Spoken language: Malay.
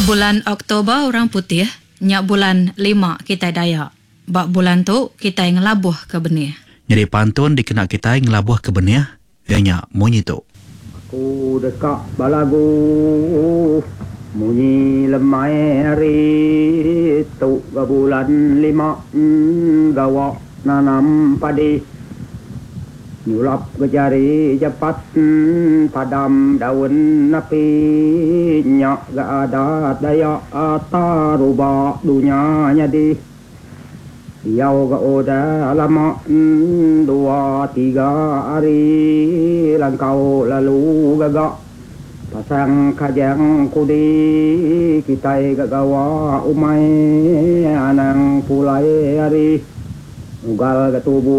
Bulan Oktober orang putih, nyak bulan 5 kita Dayak. Bak bulan tu kita ngelabuh ke benih. Jadi pantun dikena kita ngelabuh ke benih, nyak munyi tu. Aku dekat balagu munyi lemai hari tu ke bulan 5 gawak nanam padi. Nyulap ke jari cepat padam daun api nyak gak ada daya taruba dunia nyadi yau gak udah lama 2-3 hari langkau lalu gagak pasang kajang kudi kita gak gawa umai anang pulai hari ugal ke tubuh